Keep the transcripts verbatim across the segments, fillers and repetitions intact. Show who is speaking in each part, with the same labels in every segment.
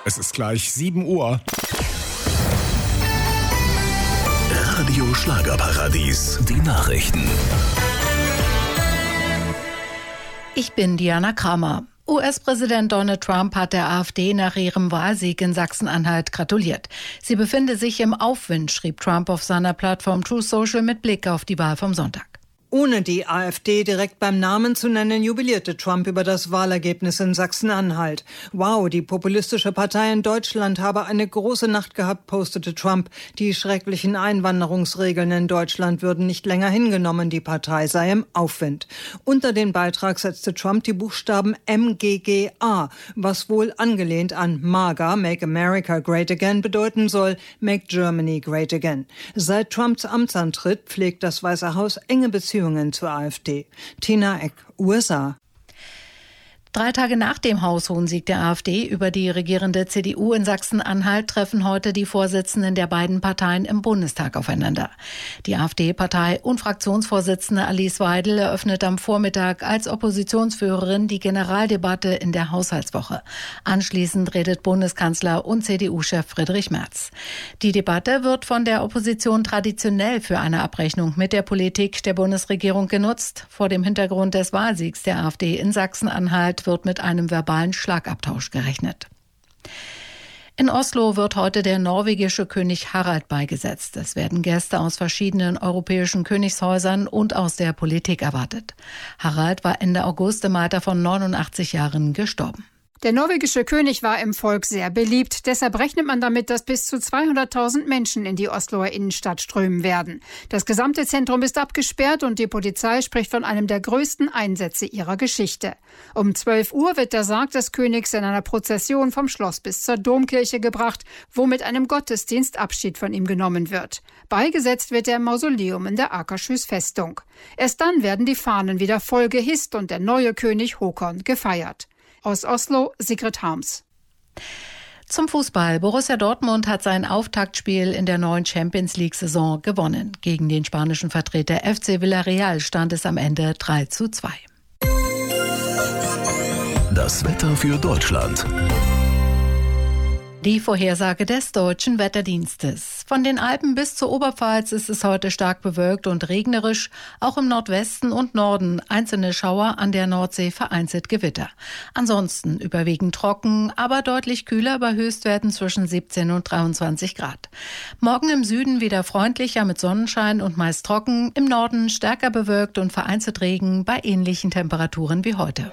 Speaker 1: Es ist gleich sieben Uhr.
Speaker 2: Radio Schlagerparadies, die Nachrichten.
Speaker 3: Ich bin Diana Kramer. U S-Präsident Donald Trump hat der AfD nach ihrem Wahlsieg in Sachsen-Anhalt gratuliert. Sie befinde sich im Aufwind, schrieb Trump auf seiner Plattform Truth Social mit Blick auf die Wahl vom Sonntag.
Speaker 4: Ohne die AfD direkt beim Namen zu nennen, jubilierte Trump über das Wahlergebnis in Sachsen-Anhalt. Wow, die populistische Partei in Deutschland habe eine große Nacht gehabt, postete Trump. Die schrecklichen Einwanderungsregeln in Deutschland würden nicht länger hingenommen, die Partei sei im Aufwind. Unter den Beitrag setzte Trump die Buchstaben M G G A, was wohl angelehnt an MAGA, Make America Great Again, bedeuten soll, Make Germany Great Again. Seit Trumps Amtsantritt pflegt das Weiße Haus enge Beziehungen zur AfD. Tina Eck, U S A.
Speaker 3: Drei Tage nach dem haushohen Sieg der AfD über die regierende C D U in Sachsen-Anhalt treffen heute die Vorsitzenden der beiden Parteien im Bundestag aufeinander. Die AfD-Partei und Fraktionsvorsitzende Alice Weidel eröffnet am Vormittag als Oppositionsführerin die Generaldebatte in der Haushaltswoche. Anschließend redet Bundeskanzler und C D U-Chef Friedrich Merz. Die Debatte wird von der Opposition traditionell für eine Abrechnung mit der Politik der Bundesregierung genutzt. Vor dem Hintergrund des Wahlsiegs der AfD in Sachsen-Anhalt wird mit einem verbalen Schlagabtausch gerechnet. In Oslo wird heute der norwegische König Harald beigesetzt. Es werden Gäste aus verschiedenen europäischen Königshäusern und aus der Politik erwartet. Harald war Ende August im Alter von neunundachtzig Jahren gestorben.
Speaker 5: Der norwegische König war im Volk sehr beliebt. Deshalb rechnet man damit, dass bis zu zweihunderttausend Menschen in die Osloer Innenstadt strömen werden. Das gesamte Zentrum ist abgesperrt und die Polizei spricht von einem der größten Einsätze ihrer Geschichte. Um zwölf Uhr wird der Sarg des Königs in einer Prozession vom Schloss bis zur Domkirche gebracht, wo mit einem Gottesdienst Abschied von ihm genommen wird. Beigesetzt wird er im Mausoleum in der Akershus Festung. Erst dann werden die Fahnen wieder voll gehisst und der neue König Håkon gefeiert. Aus Oslo, Sigrid Harms.
Speaker 3: Zum Fußball. Borussia Dortmund hat sein Auftaktspiel in der neuen Champions-League-Saison gewonnen. Gegen den spanischen Vertreter F C Villarreal stand es am Ende drei zu zwei.
Speaker 2: Das Wetter für Deutschland.
Speaker 3: Die Vorhersage des Deutschen Wetterdienstes. Von den Alpen bis zur Oberpfalz ist es heute stark bewölkt und regnerisch. Auch im Nordwesten und Norden einzelne Schauer, an der Nordsee vereinzelt Gewitter. Ansonsten überwiegend trocken, aber deutlich kühler bei Höchstwerten zwischen siebzehn und dreiundzwanzig Grad. Morgen im Süden wieder freundlicher mit Sonnenschein und meist trocken. Im Norden stärker bewölkt und vereinzelt Regen bei ähnlichen Temperaturen wie heute.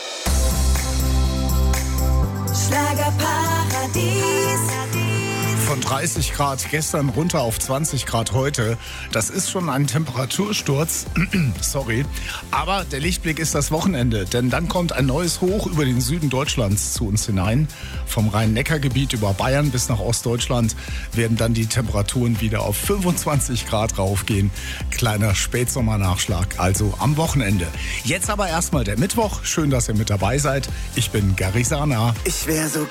Speaker 1: Schlagerparadies. Von dreißig Grad gestern runter auf zwanzig Grad heute. Das ist schon ein Temperatursturz. Sorry. Aber der Lichtblick ist das Wochenende. Denn dann kommt ein neues Hoch über den Süden Deutschlands zu uns hinein. Vom Rhein-Neckar-Gebiet über Bayern bis nach Ostdeutschland werden dann die Temperaturen wieder auf fünfundzwanzig Grad raufgehen. Kleiner Spätsommernachschlag, also am Wochenende. Jetzt aber erstmal der Mittwoch. Schön, dass ihr mit dabei seid. Ich bin Gary Sana.
Speaker 6: Ich wär so